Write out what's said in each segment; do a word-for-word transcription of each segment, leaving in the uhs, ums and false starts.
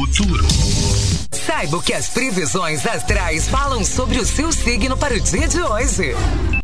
futuro. Saiba o que as previsões astrais falam sobre o seu signo para o dia de hoje.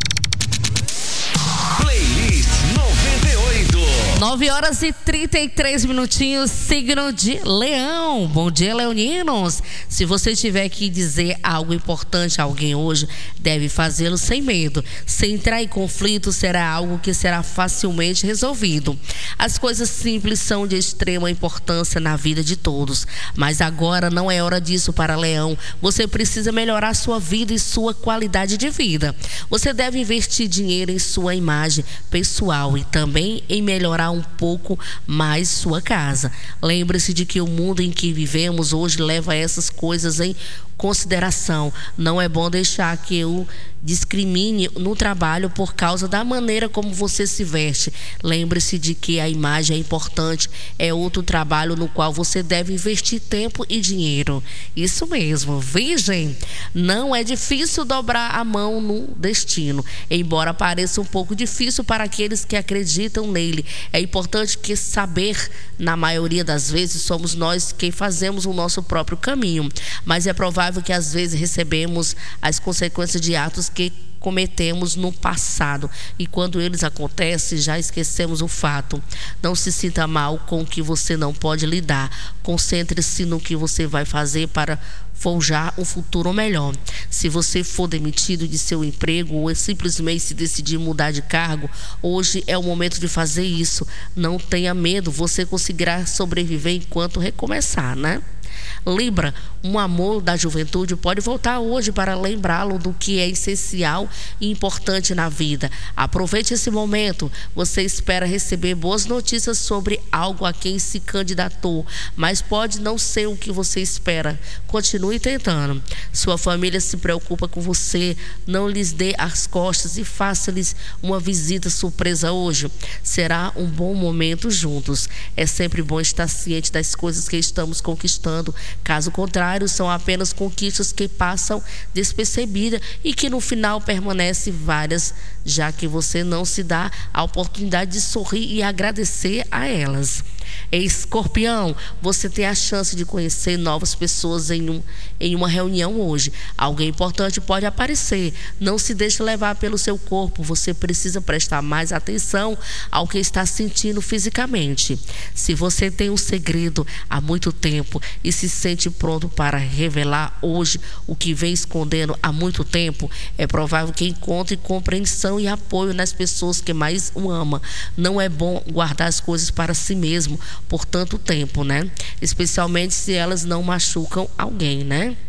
Playlist noventa e oito. nove horas e trinta e três minutinhos, signo de Leão. Bom dia, leoninos. Se você tiver que dizer algo importante a alguém hoje, deve fazê-lo sem medo. Se entrar em conflito, será algo que será facilmente resolvido. As coisas simples são de extrema importância na vida de todos, mas agora não é hora disso para Leão. Você precisa melhorar sua vida e sua qualidade de vida. Você deve investir dinheiro em sua imagem pessoal e também em melhorar um pouco mais sua casa. Lembre-se de que o mundo em que vivemos hoje leva essas coisas em consideração. Não é bom deixar que eu discrimine no trabalho por causa da maneira como você se veste. Lembre-se de que a imagem é importante. É outro trabalho no qual você deve investir tempo e dinheiro. Isso mesmo, Virgem. Não é difícil dobrar a mão no destino, embora pareça um pouco difícil para aqueles que acreditam nele. É importante que saber, na maioria das vezes, somos nós que fazemos o nosso próprio caminho, mas é provável que às vezes recebemos as consequências de atos que cometemos no passado, e quando eles acontecem já esquecemos o fato. Não se sinta mal com o que você não pode lidar. Concentre-se no que você vai fazer para forjar um futuro melhor. Se você for demitido de seu emprego ou simplesmente se decidir mudar de cargo, hoje é o momento de fazer isso. Não tenha medo, você conseguirá sobreviver enquanto recomeçar, né? Libra, um amor da juventude pode voltar hoje para lembrá-lo do que é essencial e importante na vida. Aproveite esse momento. Você espera receber boas notícias sobre algo a quem se candidatou, mas pode não ser o que você espera. Continue tentando. Sua família se preocupa com você. Não lhes dê as costas e faça-lhes uma visita surpresa hoje. Será um bom momento juntos. É sempre bom estar ciente das coisas que estamos conquistando. Caso contrário, são apenas conquistas que passam despercebidas e que no final permanecem várias, já que você não se dá a oportunidade de sorrir e agradecer a elas. Escorpião, você tem a chance de conhecer novas pessoas em, um, em uma reunião hoje. Alguém importante pode aparecer. Não se deixe levar pelo seu corpo. Você precisa prestar mais atenção ao que está sentindo fisicamente. Se você tem um segredo há muito tempo e se sente pronto para revelar hoje o que vem escondendo há muito tempo, é provável que encontre compreensão e apoio nas pessoas que mais o amam. Não é bom guardar as coisas para si mesmo por tanto tempo, né? Especialmente se elas não machucam alguém, né?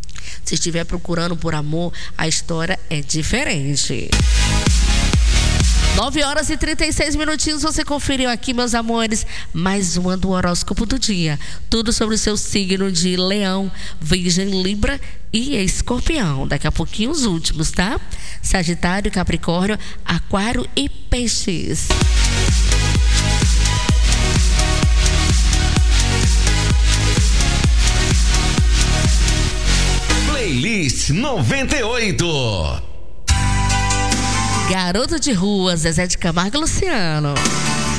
Se estiver procurando por amor, a história é diferente. nove horas e trinta e seis minutinhos, você conferiu aqui, meus amores, mais uma do horóscopo do dia. Tudo sobre o seu signo de Leão, Virgem, Libra e Escorpião. Daqui a pouquinho os últimos, tá? Sagitário, Capricórnio, Aquário e Peixes. Playlist noventa e oito. Garoto de Rua, Zezé de Camargo e Luciano.